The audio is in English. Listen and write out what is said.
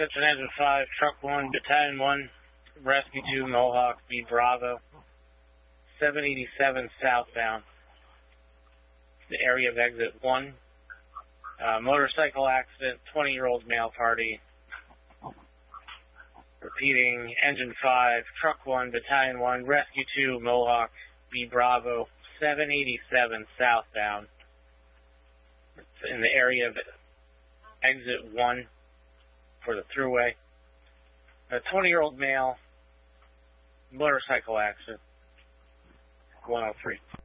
Attention Engine 5, Truck 1, Battalion 1, Rescue 2, Mohawk, B Bravo, 787 southbound, the area of exit 1. Motorcycle accident, 20-year-old male party. Repeating, Engine 5, Truck 1, Battalion 1, Rescue 2, Mohawk, B Bravo, 787 southbound. It's in the area of exit 1 for the thruway. A 20-year-old male, motorcycle accident, 103.